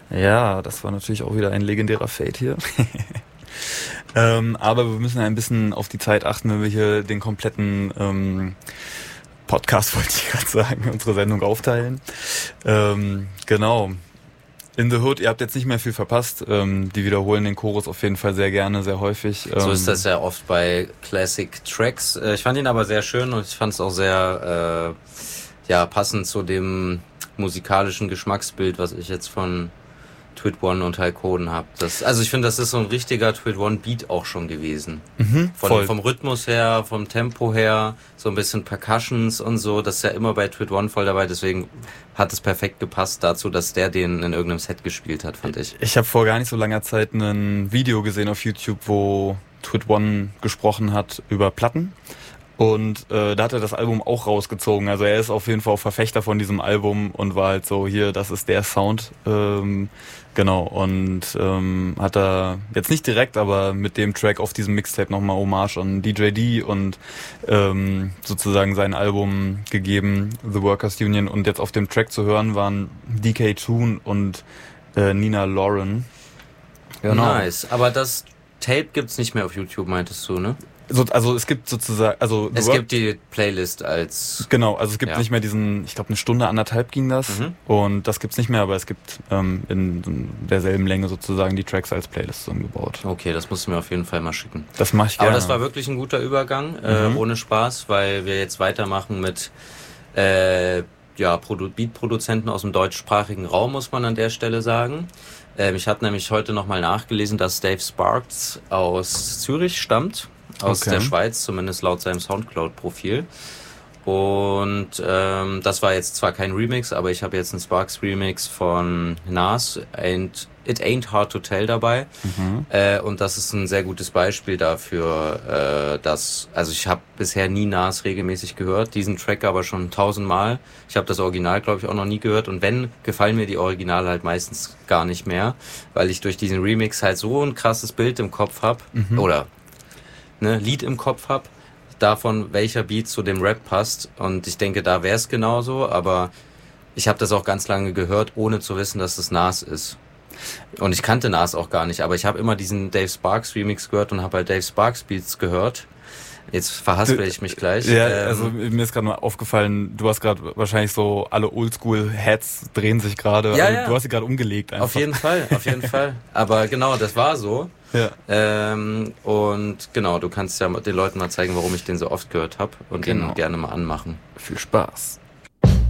Ja, das war natürlich auch wieder ein legendärer Fade hier. Aber wir müssen ein bisschen auf die Zeit achten, wenn wir hier den kompletten Podcast, wollte ich gerade sagen, unsere Sendung aufteilen. Genau. In the Hood, ihr habt jetzt nicht mehr viel verpasst. Die wiederholen den Chorus auf jeden Fall sehr gerne, sehr häufig. So ist das ja oft bei Classic Tracks. Ich fand ihn aber sehr schön und ich fand es auch sehr passend zu dem musikalischen Geschmacksbild, was ich jetzt von Tweet One und Halkoden habe. Also ich finde, das ist so ein richtiger Tweet One Beat auch schon gewesen. Vom Rhythmus her, vom Tempo her, so ein bisschen Percussions und so, das ist ja immer bei Tweet One voll dabei, deswegen hat es perfekt gepasst dazu, dass der den in irgendeinem Set gespielt hat, fand ich. Ich habe vor gar nicht so langer Zeit ein Video gesehen auf YouTube, wo Tweet One gesprochen hat über Platten. Und da hat er das Album auch rausgezogen. Also er ist auf jeden Fall auch Verfechter von diesem Album und war halt so, hier, das ist der Sound. Genau, und hat da jetzt nicht direkt, aber mit dem Track auf diesem Mixtape nochmal Hommage an DJD und sozusagen sein Album gegeben, The Workers Union. Und jetzt auf dem Track zu hören waren DK Toon und Nina Lauren. Genau. Nice, aber das Tape gibt's nicht mehr auf YouTube, meintest du, ne? Also es gibt sozusagen, es gibt die Playlist als... Genau, also es gibt nicht mehr diesen, ich glaube 1 Stunde, 1,5 ging das und das gibt's nicht mehr, aber es gibt in derselben Länge sozusagen die Tracks als Playlist zusammengebaut. Okay, das musst du mir auf jeden Fall mal schicken. Das mache ich gerne. Aber das war wirklich ein guter Übergang, ohne Spaß, weil wir jetzt weitermachen mit Beatproduzenten aus dem deutschsprachigen Raum, muss man an der Stelle sagen. Ich habe nämlich heute nochmal nachgelesen, dass Dave Sparks aus Zürich stammt. Aus der Schweiz, zumindest laut seinem Soundcloud-Profil. Und das war jetzt zwar kein Remix, aber ich habe jetzt einen Sparks-Remix von Nas, It Ain't Hard to Tell dabei. Und das ist ein sehr gutes Beispiel dafür, also ich habe bisher nie Nas regelmäßig gehört, diesen Track aber schon 1000-mal. Ich habe das Original, glaube ich, auch noch nie gehört. Und wenn, gefallen mir die Originale halt meistens gar nicht mehr, weil ich durch diesen Remix halt so ein krasses Bild im Kopf habe. Oder Lied im Kopf habe, davon, welcher Beat zu dem Rap passt. Und ich denke, da wäre es genauso, aber ich habe das auch ganz lange gehört, ohne zu wissen, dass es Nas ist. Und ich kannte Nas auch gar nicht, aber ich habe immer diesen Dave Sparks Remix gehört und habe halt Dave Sparks Beats gehört. Jetzt verhaspel ich mich gleich. Ja, also mir ist gerade mal aufgefallen, du hast gerade wahrscheinlich so alle Oldschool-Heads drehen sich gerade. Ja, also, du hast sie gerade umgelegt einfach. Auf jeden Fall. Aber genau, das war so. Ja. Und genau, du kannst ja den Leuten mal zeigen, warum ich den so oft gehört habe und den gerne mal anmachen. Viel Spaß.